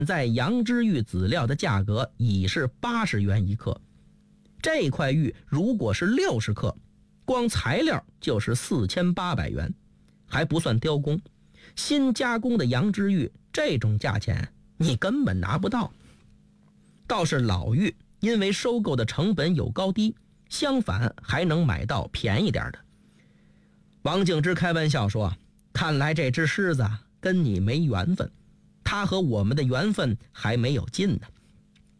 在羊脂玉籽料的价格已是80元一克，这块玉如果是60克，光材料就是4800元，还不算雕工。新加工的羊脂玉这种价钱你根本拿不到。倒是老玉，因为收购的成本有高低，相反还能买到便宜点的。王敬之开玩笑说，看来这只狮子跟你没缘分，它和我们的缘分还没有尽呢。